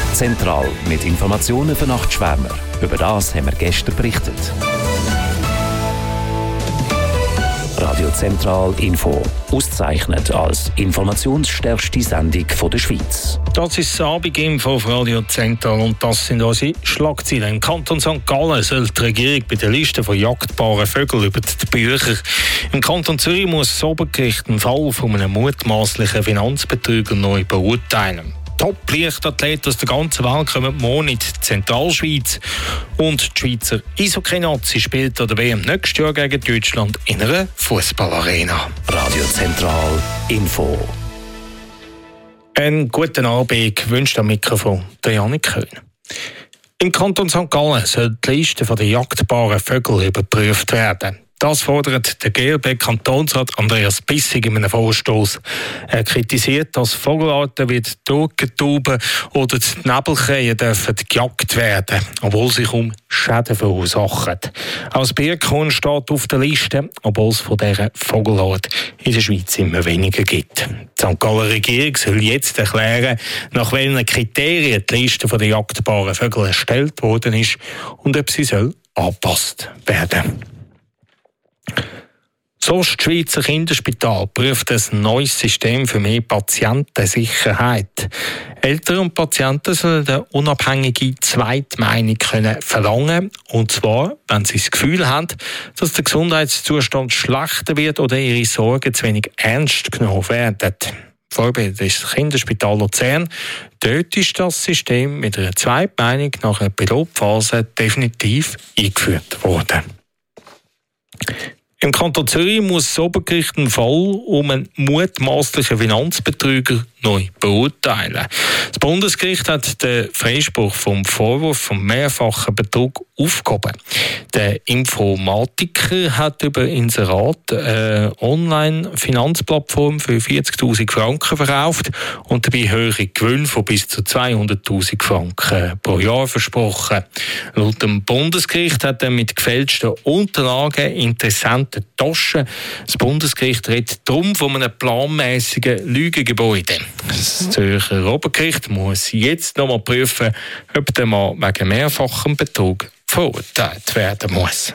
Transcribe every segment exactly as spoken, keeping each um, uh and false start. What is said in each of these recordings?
Zentral mit Informationen für Nachtschwärmer. Über das haben wir gestern berichtet. Radio Zentral Info. Ausgezeichnet als informationsstärkste Sendung der Schweiz. Das ist das Abendinfo auf Radio Zentral und das sind unsere Schlagzeilen. Im Kanton Sankt Gallen soll die Regierung bei der Liste von jagdbaren Vögeln über die Bücher. Im Kanton Zürich muss das Obergericht einen Fall von einem mutmaßlichen Finanzbetrüger neu beurteilen. Top-Leichtathleten aus der ganzen Welt kommen morgen in die Zentralschweiz. Und die Schweizer Eishockey-Nazi spielt an der W M nächstes Jahr gegen Deutschland in einer Fußballarena. Radio Zentral Info. Einen guten Abend wünscht am Mikrofon der Janik Köhn. Im Kanton Sankt Gallen soll die Liste der jagdbaren Vögel überprüft werden. Das fordert der G L B-Kantonsrat Andreas Bissig in einem Vorstoß. Er kritisiert, dass Vogelarten wie die Turteltaube oder die Nebelkrähen dürfen gejagt werden, obwohl sie kaum Schäden verursachen. Auch das Birkhorn steht auf der Liste, obwohl es von dieser Vogelart in der Schweiz immer weniger gibt. Die Sankt Galler Regierung soll jetzt erklären, nach welchen Kriterien die Liste der jagdbaren Vögel erstellt worden ist und ob sie soll angepasst werden. Das Ostschweizer Kinderspital prüft ein neues System für mehr Patientensicherheit. Eltern und Patienten sollen eine unabhängige Zweitmeinung können verlangen, und zwar, wenn sie das Gefühl haben, dass der Gesundheitszustand schlechter wird oder ihre Sorgen zu wenig ernst genommen werden. Vorbild ist das Kinderspital Luzern. Dort ist das System mit einer Zweitmeinung nach einer Pilotphase definitiv eingeführt worden. Im Kanton Zürich muss das Obergericht einen Fall um einen mutmaßlichen Finanzbetrüger neu beurteilen. Das Bundesgericht hat den Freispruch vom Vorwurf vom mehrfachen Betrug aufgehoben. Der Informatiker hat über Inserat eine Online-Finanzplattform für vierzigtausend Franken verkauft und dabei höhere Gewinne von bis zu zweihunderttausend Franken pro Jahr versprochen. Laut dem Bundesgericht hat er mit gefälschten Unterlagen interessante Taschen. Das Bundesgericht redet darum von einem planmäßigen Lügengebäude. Das Zürcher Obergericht muss jetzt noch mal prüfen, ob der Mann wegen mehrfachem Betrug verurteilt werden muss.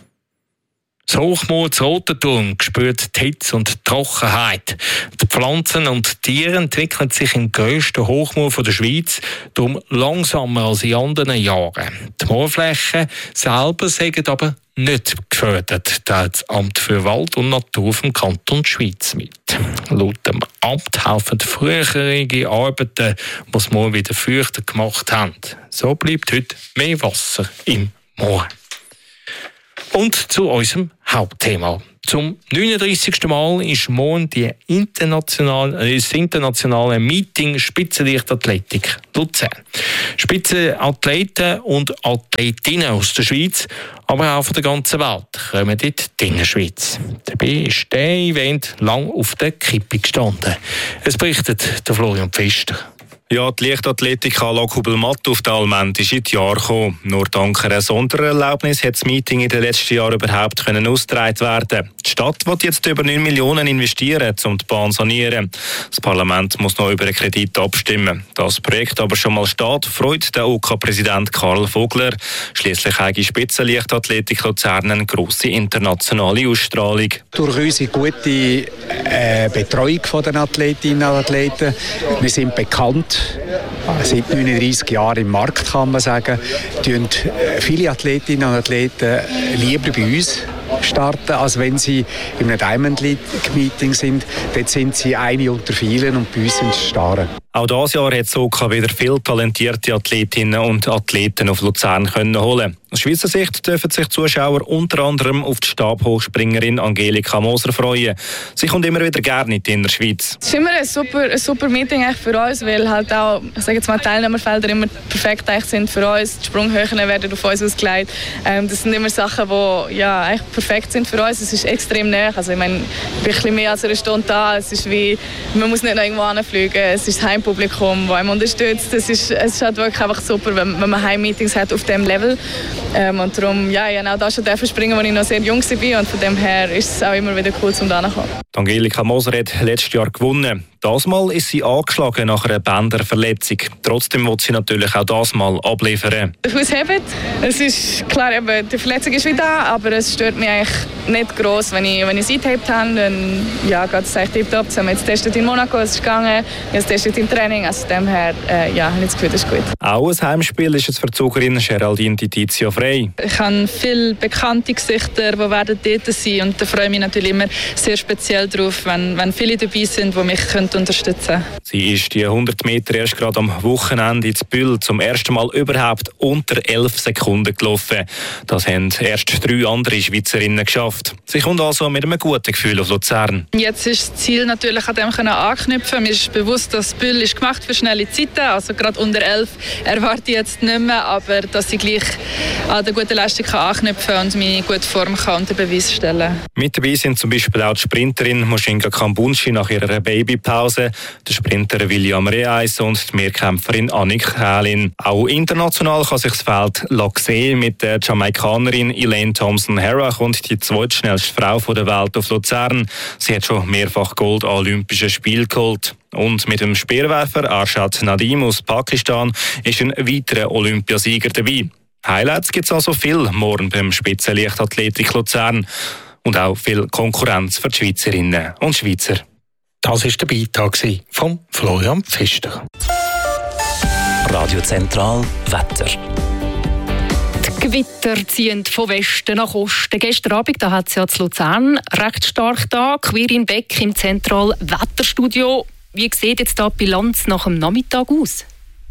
Das Hochmoor zu Rotenturm spürt die Hitze und die Trockenheit. Die Pflanzen und Tiere entwickeln sich im grössten Hochmoor der Schweiz, darum langsamer als in anderen Jahren. Die Moorflächen selber sind aber nicht gefördert, teilt das Amt für Wald und Natur vom Kanton Schweiz mit. Laut dem Amt helfen frühere Arbeiten, die das Moor wieder feuchter gemacht haben. So bleibt heute mehr Wasser im Moor. Und zu unserem Hauptthema. Zum neununddreissigsten Mal ist morgen die internationale, das internationale Meeting Spitzenleichtathletik Luzern. Spitzenathleten und Athletinnen aus der Schweiz, aber auch von der ganzen Welt, kommen dort in die Schweiz. Dabei ist dieser Event lang auf der Kippe gestanden. Es berichtet der Florian Pfister. Ja, die Leichtathletik-Anlage Hubelmatt auf der Almend ist in die Jahre gekommen. Nur dank einer Sondererlaubnis hat das Meeting in den letzten Jahren überhaupt können ausgetragen werden. Die Stadt will jetzt über neun Millionen investieren, um die Bahn zu sanieren. Das Parlament muss noch über einen Kredit abstimmen. Das Projekt aber schon mal steht, freut der O K-Präsident Karl Vogler. Schliesslich hat die Spitzenleichtathletik Luzern eine grosse internationale Ausstrahlung. Durch unsere gute äh, Betreuung der Athletinnen und Athleten, wir sind bekannt, seit neununddreissig Jahren im Markt, kann man sagen, tun viele Athletinnen und Athleten lieber bei uns starten, als wenn sie in einem Diamond League Meeting sind. Dort sind sie eine unter vielen und bei uns sind sie starren. Auch dieses Jahr hat das O K wieder viele talentierte Athletinnen und Athleten auf Luzern können holen. Aus Schweizer Sicht dürfen sich Zuschauer unter anderem auf die Stabhochspringerin Angelika Moser freuen. Sie kommt immer wieder gerne in die Innerschweiz. Es ist immer ein super, ein super Meeting für uns, weil halt auch, ich sage jetzt mal, Teilnehmerfelder immer perfekt sind für uns. Die Sprunghöhen werden auf uns ausgelegt. Ähm, das sind immer Sachen, die ja, eigentlich perfekt sind für uns. Es ist extrem nah. Also, ich meine, ich bin ein bisschen mehr als eine Stunde da. Es ist wie, man muss nicht noch irgendwo hinfliegen. Es ist das Heimpublikum, das einem unterstützt. Es ist, es ist halt wirklich einfach super, wenn, wenn man Heimmeetings hat auf diesem Level. Ähm, und darum, ja, ich habe auch da schon springen, als ich noch sehr jung war. Und von dem her ist es auch immer wieder cool, zum da zu kommen. Angelika Moser hat letztes Jahr gewonnen. Das Mal ist sie angeschlagen nach einer Bänderverletzung. Trotzdem will sie natürlich auch das Mal abliefern. Der Fuß hebt. Es ist klar, eben, die Verletzung ist wieder da, aber es stört mich eigentlich nicht gross. Wenn ich, wenn ich es eingehebt habe, dann ja, geht es echt tiptop. Das haben wir jetzt getestet in Monaco, es ist gegangen. Ich habe es getestet im Training, also dem her, äh, ja, habe ich das Gefühl, das ist gut. Auch ein Heimspiel ist es für die Zugerin Geraldine Titizio frei. Ich habe viele bekannte Gesichter, die werden dort sein, und da freue ich mich natürlich immer sehr speziell darauf, wenn, wenn viele dabei sind, die mich unterstützen können. Sie ist die hundert Meter erst gerade am Wochenende in Bühl zum ersten Mal überhaupt unter elf Sekunden gelaufen. Das haben erst drei andere Schweizerinnen geschafft. Sie kommt also mit einem guten Gefühl auf Luzern. Jetzt ist das Ziel natürlich an dem anknüpfen. Mir ist bewusst, dass Bühl ist gemacht für schnelle Zeiten. Also gerade unter elf erwarte ich jetzt nicht mehr, aber dass ich gleich an der guten Leistung anknüpfen kann und meine gute Form kann unter Beweis stellen kann. Mit dabei sind zum Beispiel auch die Sprinterin Moshinga Kambunchi nach ihrer Babypause, der Sprinter William Reis und die Mehrkämpferin Annik Hählin. Auch international kann sich das Feld sehen. Mit der Jamaikanerin Elaine Thompson-Herah kommt die zweitschnellste Frau der Welt auf Luzern. Sie hat schon mehrfach Gold an Olympischen Spielen geholt. Und mit dem Speerwerfer Arshad Nadim aus Pakistan ist ein weiterer Olympiasieger dabei. Highlights gibt es also viel morgen beim Spitzenleichtathletik Luzern. Und auch viel Konkurrenz für die Schweizerinnen und Schweizer. Das war der Beitrag von Florian Pfister. Radio Zentral Wetter. Die Gewitter ziehen von Westen nach Osten. Gestern Abend da hat es ja zu Luzern recht stark da. Quirin Beck im Zentral Wetterstudio. Wie sieht jetzt da die Bilanz nach dem Nachmittag aus?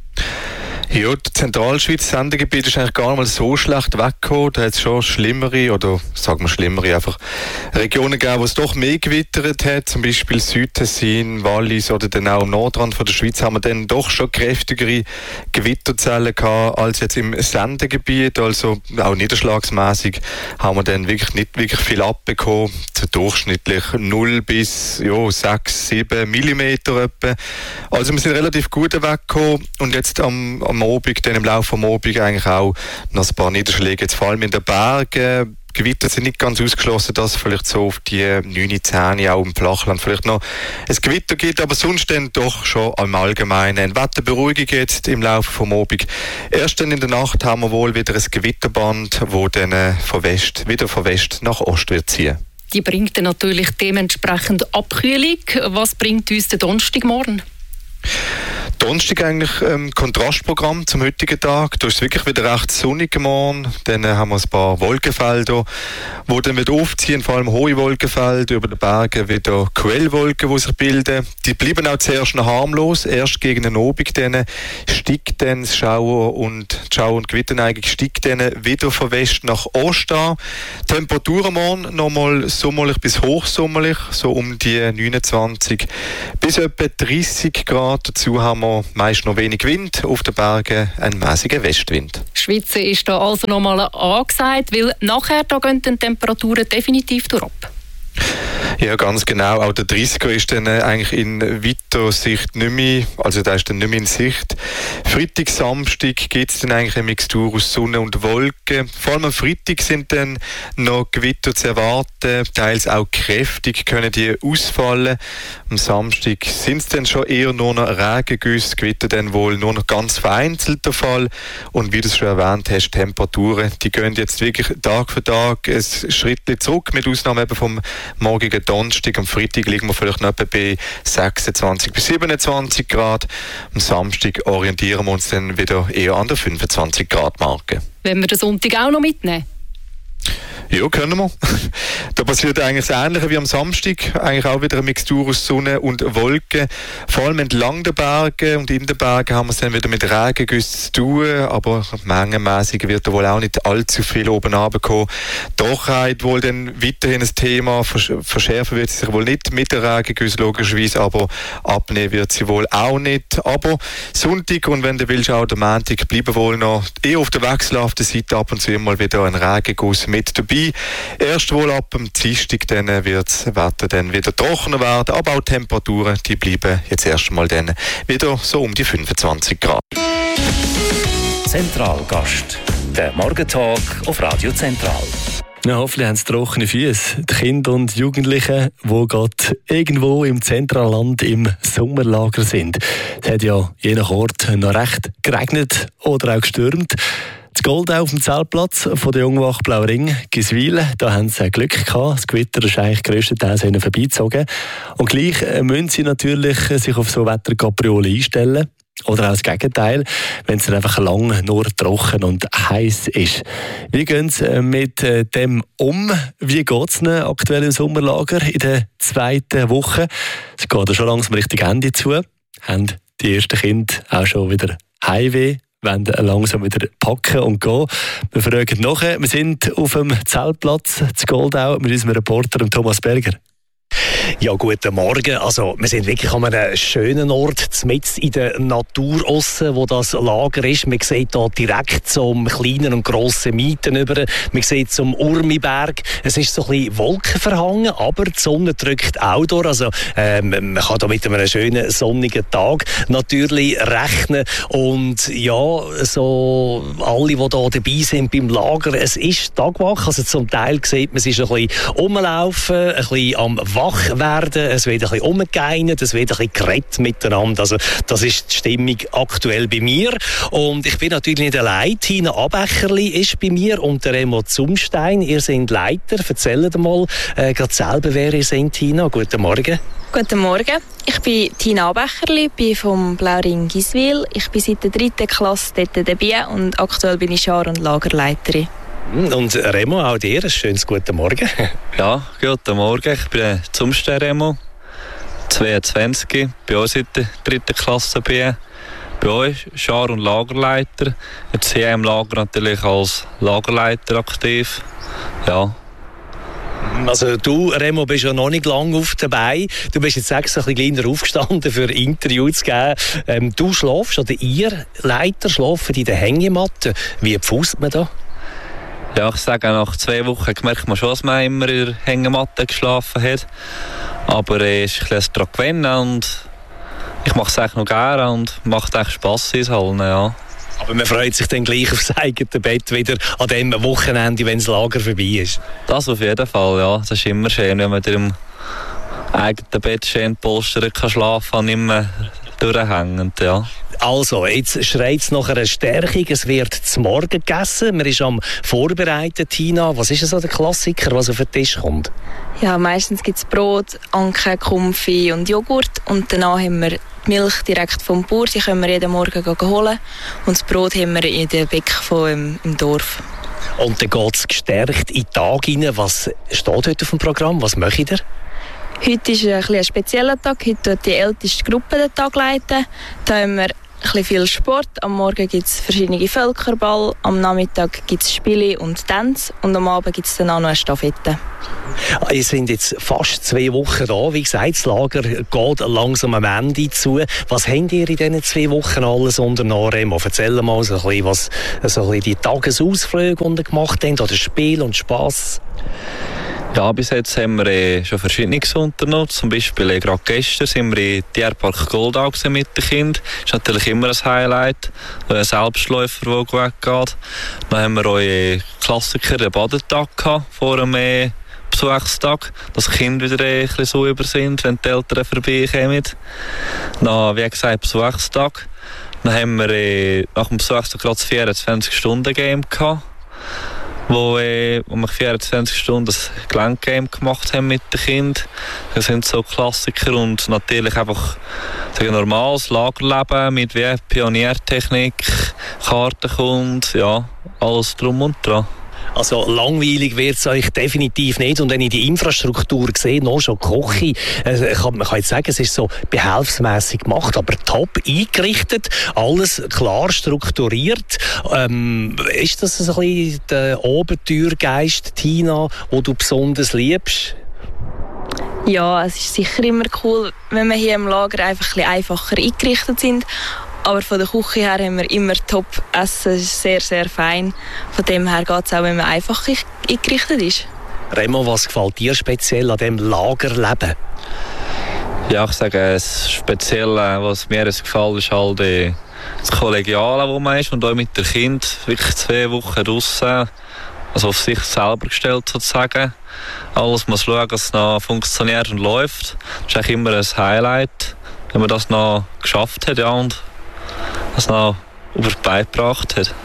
Ja, das Zentralschweiz-Sendegebiet ist eigentlich gar nicht mal so schlecht weggekommen. Da hat es schon schlimmere, oder sagen wir schlimmere, einfach Regionen gegeben, wo es doch mehr gewittert hat. Zum Beispiel Südtessin, Wallis oder dann auch am Nordrand von der Schweiz haben wir dann doch schon kräftigere Gewitterzellen gehabt als jetzt im Sendegebiet. Also auch niederschlagsmässig haben wir dann wirklich nicht wirklich viel abbekommen. So durchschnittlich null bis ja, sechs, sieben Millimeter etwa. Also wir sind relativ gut weggekommen. Und jetzt am, am Abend, dann im Laufe des Abends eigentlich auch noch ein paar Niederschläge, jetzt vor allem in den Bergen. Gewitter sind nicht ganz ausgeschlossen, dass es vielleicht so auf die neun, zehn auch im Flachland vielleicht noch ein Gewitter gibt, aber sonst dann doch schon im Allgemeinen eine Wetterberuhigung jetzt im Laufe des Abends. Erst dann in der Nacht haben wir wohl wieder ein Gewitterband, das dann von West, wieder von West nach Ost wird ziehen. Die bringt dann natürlich dementsprechend Abkühlung. Was bringt uns der Donnerstagmorgen? Donnerstag eigentlich ähm, Kontrastprogramm zum heutigen Tag. Da ist es wirklich wieder recht sonnig morgen. Dann äh, haben wir ein paar Wolkenfelder, die dann wieder aufziehen, vor allem hohe Wolkenfelder, über den Bergen wieder Quellwolken, die sich bilden. Die bleiben auch zuerst noch harmlos. Erst gegen den Abend dann steigt dann das Schauer und die Schauer- und Gewitterneigung steigt dann wieder von West nach Ost an. Temperaturen morgen nochmal sommerlich bis hochsommerlich, so um die neunundzwanzig bis etwa dreißig Grad. Dazu haben wir meist noch wenig Wind, auf den Bergen ein mäßiger Westwind. Schweizer ist da also nochmal angesagt, weil nachher da gehen die Temperaturen definitiv durch ab. Ja, ganz genau. Auch der dreißiger ist dann eigentlich in weiter Sicht nicht mehr, also der ist dann nicht mehr in Sicht. Freitag, Samstag gibt es dann eigentlich eine Mixtur aus Sonne und Wolken. Vor allem am Freitag sind dann noch Gewitter zu erwarten, teils auch kräftig können die ausfallen. Am Samstag sind es dann schon eher nur noch Regengüsse, Gewitter dann wohl nur noch ganz vereinzelt der Fall. Und wie du es schon erwähnt hast, Temperaturen, die gehen jetzt wirklich Tag für Tag ein Schrittchen zurück, mit Ausnahme eben vom morgigen Donnerstag. Am Freitag liegen wir vielleicht noch etwa bei sechsundzwanzig bis siebenundzwanzig Grad. Am Samstag orientieren wir uns dann wieder eher an der fünfundzwanzig Grad Marke. Wenn wir den Sonntag auch noch mitnehmen? Ja, können wir. Da passiert eigentlich das Ähnliche wie am Samstag. Eigentlich auch wieder eine Mixtur aus Sonne und Wolken. Vor allem entlang der Berge und in den Bergen haben wir es dann wieder mit Regengüssen zu tun. Aber mengenmäßig wird da wohl auch nicht allzu viel oben runterkommen. Trockenheit wohl dann weiterhin ein Thema. Verschärfen wird sie sich wohl nicht mit der Regengüsse logischerweise, aber abnehmen wird sie wohl auch nicht. Aber Sonntag und wenn du willst auch der Montag bleiben wohl noch eher auf der wechselhaften Seite ab und zu immer wieder ein Regenguss mit dabei. Erst wohl ab dem Dienstag dann wird das Wetter dann wieder trockener werden, aber auch die Temperaturen, die bleiben jetzt erst mal dann wieder so um die fünfundzwanzig Grad. Zentralgast, der Morgentag auf Radio Zentral. Ja, hoffentlich haben sie trockene Füße. Die Kinder und Jugendlichen, die gerade irgendwo im Zentralland im Sommerlager sind. Es hat ja je nach Ort noch recht geregnet oder auch gestürmt. Das Goldau auf dem Zeltplatz von der Jungwach Blauring, Giswil, da haben sie Glück gehabt. Das Gewitter ist eigentlich grösstenteils vorbeigezogen. Und gleich müssen sie natürlich sich auf so Wetterkapriolen einstellen. Oder auch das Gegenteil, wenn es einfach lang nur trocken und heiß ist. Wie gehen Sie mit dem um? Wie geht es Ihnen aktuell im Sommerlager in der zweiten Woche? Es geht ja schon langsam Richtung Ende zu. Haben die ersten Kinder auch schon wieder Heimweh? Wollen langsam wieder packen und gehen. Wir fragen nachher. Wir sind auf dem Zeltplatz zu Goldau mit unserem Reporter Thomas Berger. Ja, guten Morgen. Also, wir sind wirklich an einem schönen Ort, mitten in der Natur aussen, wo das Lager ist. Man sieht hier direkt zum kleinen und grossen Mieten über. Man sieht zum Urmiberg. Es ist so ein bisschen wolkenverhangen, aber die Sonne drückt auch durch. Also, ähm, man kann da mit einem schönen sonnigen Tag natürlich rechnen. Und ja, so alle, die hier dabei sind beim Lager, es ist Tagwach. Also zum Teil sieht man, es ist ein bisschen rumlaufen, ein bisschen am wach werden, es wird ein bisschen umgeeinert, es wird ein bisschen geredet miteinander. Also, das ist die Stimmung aktuell bei mir. Und ich bin natürlich nicht allein. Tina Abecherli ist bei mir und der Remo Zumstein. Ihr seid Leiter. Erzählt mal äh, gerade selber, wer ihr seid, Tina. Guten Morgen. Guten Morgen. Ich bin Tina Abecherli, bin vom Blauring Giswil. Ich bin seit der dritten Klasse dort dabei und aktuell bin ich Schar- und Lagerleiterin. Und Remo, auch dir ein schönes guten Morgen. Ja, guten Morgen. Ich bin Zumstein Remo, zweiundzwanzig, bin auch seit der dritten Klasse dabei. Bin auch Schar- und Lagerleiter. Jetzt hier im Lager natürlich als Lagerleiter aktiv. Ja. Also du, Remo, bist ja noch nicht lange auf dabei. Du bist jetzt extra ein bisschen kleiner aufgestanden, für ein Interview zu geben. Ähm, du schläfst, oder ihr Leiter schlafen in der Hängematte. Wie pfusst man da? Ja, ich sage, nach zwei Wochen merkt man schon, dass man immer in der Hängematte geschlafen hat. Aber es ist ein bisschen daran gewöhnt und ich mache es eigentlich noch gerne und macht echt Spass ins Hallen, ja. Aber man freut sich dann gleich aufs eigene Bett wieder an dem Wochenende, wenn das Lager vorbei ist. Das auf jeden Fall, ja. Das ist immer schön, wenn man im eigenen Bett schön polstern kann schlafen und nicht mehr durchhängend, ja. Also, jetzt schreit es nach einer Stärkung. Es wird zum Morgen gegessen. Man ist am Vorbereiten, Tina. Was ist so der Klassiker, was auf den Tisch kommt? Ja, meistens gibt es Brot, Anke, Konfi und Joghurt. Und danach haben wir die Milch direkt vom Bauer. Die können wir jeden Morgen holen. Und das Brot haben wir in der Bäck von, im, im Dorf. Und dann geht es gestärkt in den Tag rein. Was steht heute auf dem Programm? Was möchtet ihr? Heute ist ein, ein spezieller Tag. Heute tut die älteste Gruppe den Tag leiten. Da haben wir ein bisschen viel Sport. Am Morgen gibt es verschiedene Völkerball, am Nachmittag gibt es Spiele und Tanz und am Abend gibt es dann auch noch eine Stafette. Ihr sind jetzt fast zwei Wochen da. Wie gesagt, das Lager geht langsam am Ende zu. Was habt ihr in diesen zwei Wochen alles unternommen, Remo? Erzähl mal so ein bisschen, was so ein bisschen die Tagesausflüge die ihr gemacht habt, oder Spiel und Spass. Ja, bis jetzt haben wir äh, schon Verschiedenes unternommen. Zum Beispiel äh, gerade gestern sind wir im Tierpark Goldau mit den Kindern. Das ist natürlich immer ein Highlight. Ein Selbstläufer, der weggeht. Dann haben wir auch äh, Klassiker, den Badetag gehabt, vor dem äh, Besuchstag, dass die Kinder wieder äh, ein bisschen so über sind, wenn die Eltern vorbeikommen. Dann, wie gesagt, Besuchstag. Dann haben wir äh, nach dem Besuchstag gerade das vierundzwanzig-Stunden-Game gehabt, wo, äh, wo wir vierundzwanzig Stunden das Gelenkgame gemacht haben mit den Kindern. Das sind so Klassiker und natürlich einfach ein normales Lagerleben mit wie Pioniertechnik, Kartenkunde, ja, alles drum und dran. Also langweilig wird es euch definitiv nicht. Und wenn ich die Infrastruktur sehe, noch schon Koche, äh, kann, man kann jetzt sagen, es ist so behelfsmässig gemacht, aber top eingerichtet, alles klar strukturiert. Ähm, ist das so ein bisschen der Abenteuergeist, Tina, den du besonders liebst? Ja, es ist sicher immer cool, wenn wir hier im Lager einfach ein bisschen einfacher eingerichtet sind. Aber von der Küche her haben wir immer Top-Essen, es ist sehr, sehr fein. Von dem her geht es auch, wenn man einfach eingerichtet ist. Remo, was gefällt dir speziell an diesem Lagerleben? Ja, ich sage, das Spezielle, was mir gefällt, ist halt das Kollegiale, wo man ist und auch mit den Kindern wirklich zwei Wochen draussen also auf sich selber gestellt sozusagen. Alles muss schauen, dass es noch funktioniert und läuft. Das ist eigentlich immer ein Highlight, wenn man das noch geschafft hat, ja, und das noch über die Beine gebracht hat.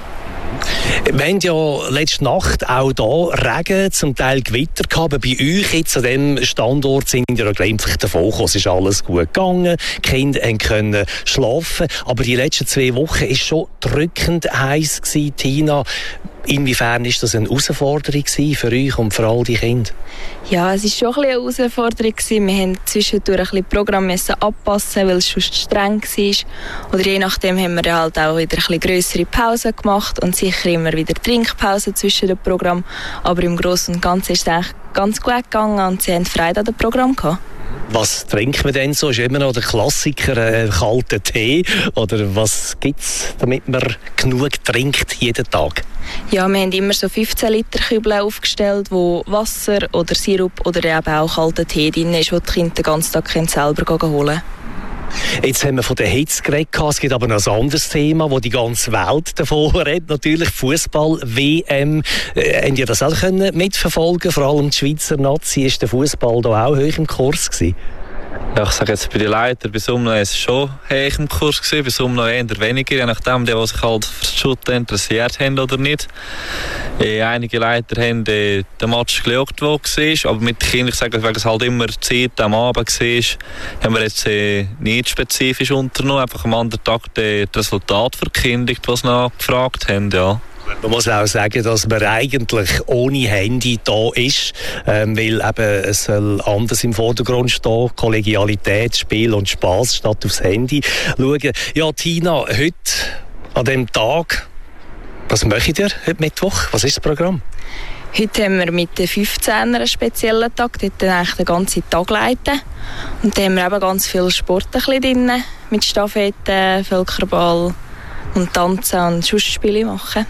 Wir haben ja letzte Nacht auch hier Regen, zum Teil Gewitter gehabt. Aber bei euch jetzt an diesem Standort sind ja glimpflich davon gekommen. Es ist alles gut gegangen, die Kinder können schlafen. Aber die letzten zwei Wochen war schon drückend heiß gewesen, Tina. Inwiefern war das eine Herausforderung für euch und für all die Kinder? Ja, es war schon ein bisschen eine Herausforderung. Wir mussten zwischendurch ein bisschen Programm anpassen, weil es schon streng war. Oder je nachdem haben wir halt auch wieder ein bisschen grössere Pausen gemacht und sicher immer wieder Trinkpausen zwischen den Programmen. Aber im Großen und Ganzen ist es eigentlich ganz gut gegangen und sie hatten Freude an dem Programm gehabt. Was trinkt man denn so? Ist immer noch der Klassiker äh, kalter Tee? Oder was gibt es, damit man genug trinkt jeden Tag? Ja, wir haben immer so fünfzehn Liter Kübel aufgestellt, wo Wasser oder Sirup oder eben auch kalter Tee drin ist, wo die Kinder den ganzen Tag selber holen können. Jetzt haben wir von der Hitze geredet. Es gibt aber noch ein anderes Thema, wo die ganze Welt davon redet. Natürlich Fußball-W M. Äh, haben ihr das auch können mitverfolgen? Vor allem die Schweizer Nazi. Ist der Fußball da auch hoch im Kurs gewesen? Ja, ich sage jetzt bei den Leitern, bei Summe war es schon hoch im Kurs gewesen, bei Summe eher weniger, je nachdem, die, die sich halt für das Shooten interessiert haben oder nicht. Äh, einige Leiter haben äh, den Match geschaut, der war, aber mit den Kindern, ich sage, weil es halt immer die Zeit am Abend war, haben wir jetzt äh, nicht spezifisch unternommen, einfach am anderen Tag die, das Resultat verkündigt, was sie noch gefragt haben, ja. Man muss auch sagen, dass man eigentlich ohne Handy da ist, ähm, weil eben es soll anders im Vordergrund stehen, Kollegialität, Spiel und Spass statt aufs Handy schauen. Ja, Tina, heute an diesem Tag, was macht ihr heute Mittwoch? Was ist das Programm? Heute haben wir mit den fünfzehnern einen speziellen Tag, dort dann eigentlich den ganzen Tag leiten. Und da haben wir eben ganz viel Sport ein bisschen drin, mit Stafetten, Völkerball und Tanzen und Schussspiele machen.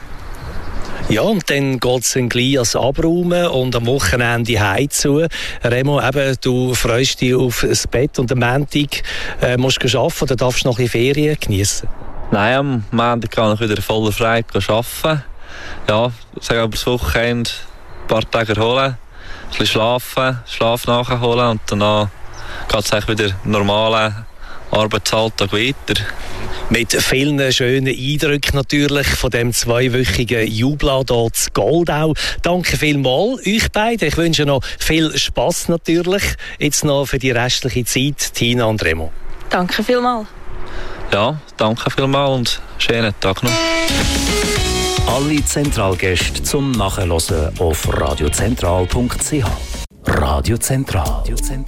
Ja, und dann geht es dann gleich ans Abräumen und am Wochenende heimzu. Remo, eben, du freust dich auf das Bett und am Montag äh, musst du arbeiten oder darfst du noch in Ferien genießen? Nein, am Montag kann ich wieder voller frei arbeiten. Ja, sage aber das Wochenende ein paar Tage erholen, ein bisschen schlafen, Schlaf nachholen und danach geht es eigentlich wieder normalen Arbeitsalltag weiter. Mit vielen schönen Eindrücken natürlich von dem zweiwöchigen Jubel hier zu Goldau. Danke vielmals euch beiden. Ich wünsche noch viel Spass natürlich. Jetzt noch für die restliche Zeit, Tina und Remo. Danke vielmals. Ja, danke vielmals und schönen Tag noch. Alle Zentralgäste zum Nachhören auf radiozentral punkt c h. Radio Zentral.